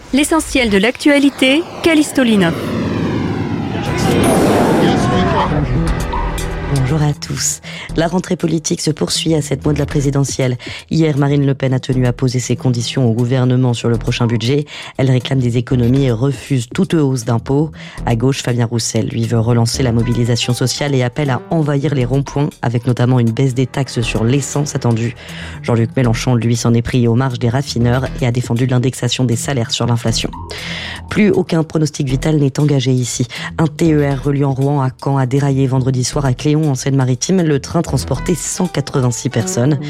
L'essentiel de l'actualité, Callisto Lina. Bonjour à tous. La rentrée politique se poursuit à 7 mois de la présidentielle. Hier, Marine Le Pen a tenu à poser ses conditions au gouvernement sur le prochain budget. Elle réclame des économies et refuse toute hausse d'impôts. À gauche, Fabien Roussel, lui, veut relancer la mobilisation sociale et appelle à envahir les ronds-points avec notamment une baisse des taxes sur l'essence attendue. Jean-Luc Mélenchon, lui, s'en est pris aux marges des raffineurs et a défendu l'indexation des salaires sur l'inflation. Plus aucun pronostic vital n'est engagé ici. Un TER reliant Rouen à Caen a déraillé vendredi soir à Cléon en Seine-Maritime. Le train transportait 186 personnes.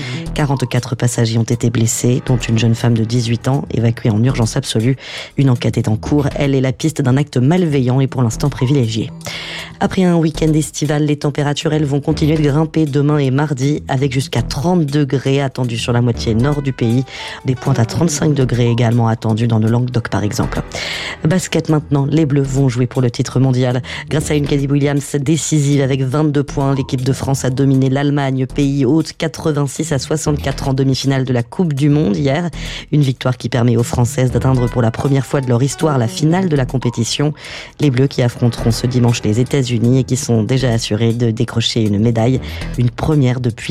44 passagers ont été blessés, dont une jeune femme de 18 ans, évacuée en urgence absolue. Une enquête est en cours. Elle est la piste d'un acte malveillant et pour l'instant privilégié. Après un week-end estival, les températures, elles, vont continuer de grimper demain et mardi, avec jusqu'à 30 degrés attendus sur la moitié nord du pays. Des pointes à 35 degrés également attendues dans le Languedoc, par exemple. Basket maintenant, les Bleus vont jouer pour le titre mondial. Grâce à une Katie Williams décisive avec 22 points, l'équipe de France a dominé l'Allemagne, pays hôte, 86 à 64 en demi-finale de la Coupe du Monde hier. Une victoire qui permet aux Françaises d'atteindre pour la première fois de leur histoire la finale de la compétition. Les Bleus qui affronteront ce dimanche les États-Unis et qui sont déjà assurés de décrocher une médaille, une première depuis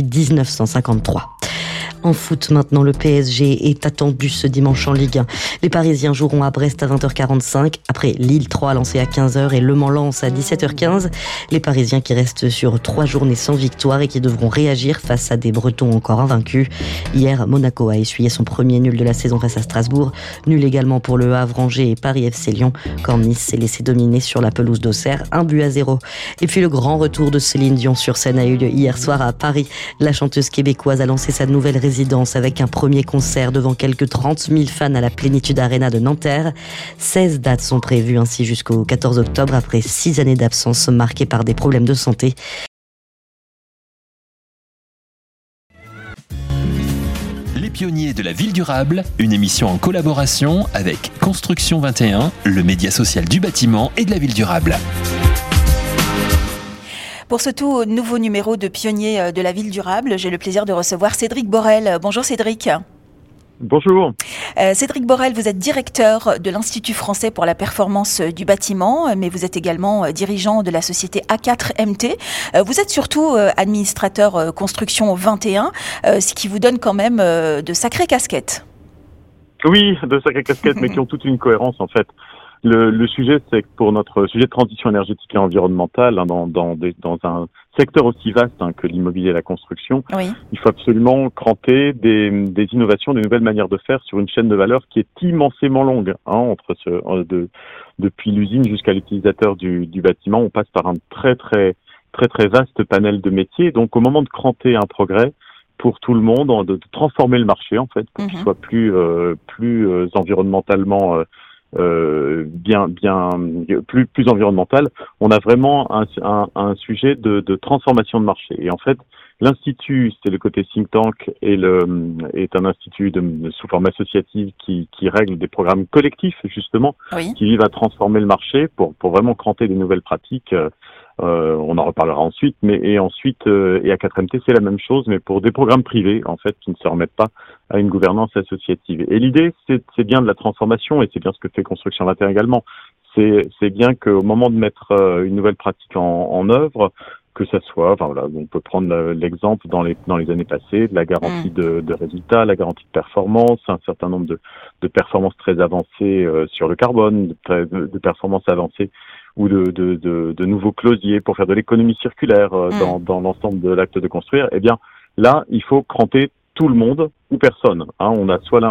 1953. En foot maintenant, le PSG est attendu ce dimanche en Ligue 1. Les Parisiens joueront à Brest à 20h45, après Lille 3 lancé à 15h et Le Mans Lens à 17h15. Les Parisiens qui restent sur 3 journées sans victoire et qui devront réagir face à des Bretons encore invaincus. Hier, Monaco a essuyé son premier nul de la saison face à Strasbourg. Nul également pour Le Havre, Angers et Paris FC Lyon, quand Nice s'est laissé dominer sur la pelouse d'Auxerre, 1-0. Et puis le grand retour de Céline Dion sur scène a eu lieu hier soir à Paris. La chanteuse québécoise a lancé sa nouvelle résidence avec un premier concert devant quelques 30 000 fans à la Plénitude Arena de Nanterre. 16 dates sont prévues ainsi jusqu'au 14 octobre après 6 années d'absence marquées par des problèmes de santé. Les pionniers de la ville durable, une émission en collaboration avec Construction 21, le média social du bâtiment et de la ville durable. Pour ce tout nouveau numéro de Pionniers de la ville durable, j'ai le plaisir de recevoir Cédric Borel. Bonjour Cédric. Bonjour. Cédric Borel, vous êtes directeur de l'Institut français pour la performance du bâtiment, mais vous êtes également dirigeant de la société A4MT. Vous êtes surtout administrateur Construction 21, ce qui vous donne quand même de sacrées casquettes. Oui, de sacrées casquettes, mais qui ont toute une cohérence en fait. Le sujet, c'est que pour notre sujet de transition énergétique et environnementale, dans un secteur aussi vaste que l'immobilier et la construction, oui, il faut absolument cranter des innovations, des nouvelles manières de faire sur une chaîne de valeur qui est immensément longue. Depuis l'usine jusqu'à l'utilisateur du bâtiment, on passe par un très vaste panel de métiers. Donc, au moment de cranter un progrès pour tout le monde, de transformer le marché en fait, pour qu'il soit plus environnementalement plus environnemental, on a vraiment un sujet de transformation de marché. Et en fait, l'Institut, c'est le côté think tank est un institut sous forme associative qui règle des programmes collectifs, justement, oui, qui vivent à transformer le marché pour vraiment cranter des nouvelles pratiques. On en reparlera ensuite, et à 4MT, c'est la même chose, mais pour des programmes privés, en fait, qui ne se remettent pas à une gouvernance associative. Et l'idée, c'est bien de la transformation, et c'est bien ce que fait Construction 21 également. C'est bien qu'au moment de mettre une nouvelle pratique en œuvre, que ça soit, on peut prendre l'exemple dans les années passées, de la garantie de résultats, la garantie de performance, un certain nombre de performances très avancées sur le carbone, de performances avancées ou de nouveaux closiers pour faire de l'économie circulaire dans l'ensemble de l'acte de construire. Eh bien, là, il faut cranter tout le monde ou personne. On a soit l'un